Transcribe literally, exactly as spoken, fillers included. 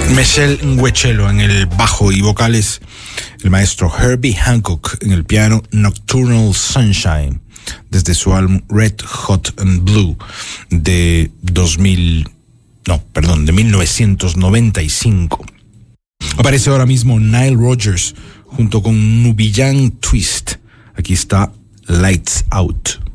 Michelle Nguechelo en el bajo y vocales, el maestro Herbie Hancock en el piano, Nocturnal Sunshine, desde su álbum Red Hot and Blue de dos mil, no, perdón, de mil novecientos noventa y cinco. Aparece ahora mismo Nile Rodgers junto con Nubiyan Twist. Aquí está Lights Out.